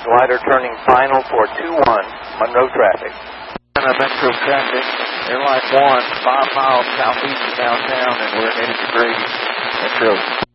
glider turning final for 21, Monroe traffic. Metro traffic, Airline 1, 5 miles southeast of downtown, and we're headed to Grady. Metro.